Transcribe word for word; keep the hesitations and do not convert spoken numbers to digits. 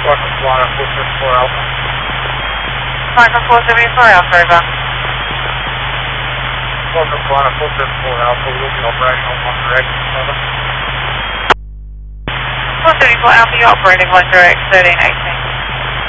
Welcome to Florida, four seventy-four Alpha. Michael four seventy-four Alpha, over. Welcome to Florida, four seventy-four Alpha. We will be operating on one direct, over. four seventy-four Alpha, you're operating one direct, thirteen eighteen.